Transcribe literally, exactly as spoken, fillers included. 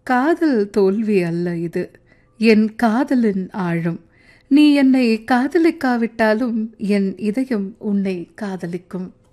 காதல் தோல்வி அல்ல இது, என் காதலின் ஆழம். நீ என்னை காதலிக்காவிட்டாலும் என் இதயம் உன்னை காதலிக்கும்.